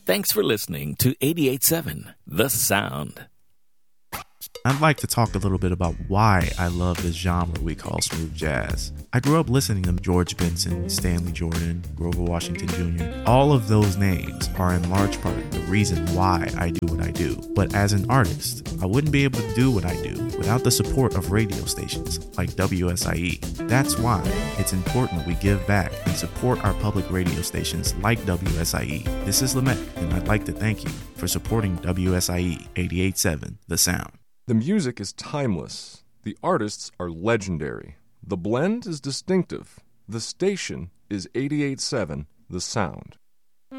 Thanks for listening to 88.7 The Sound. I'd like to talk a little bit about why I love this genre we call smooth jazz. I grew up listening to George Benson, Stanley Jordan, Grover Washington Jr. All of those names are in large part the reason why I do what I do. But as an artist, I wouldn't be able to do what I do without the support of radio stations like WSIE. That's why it's important we give back and support our public radio stations like WSIE. This is Lamette, and I'd like to thank you for supporting WSIE 88.7 The Sound. The music is timeless. The artists are legendary. The blend is distinctive. The station is 88.7 The Sound.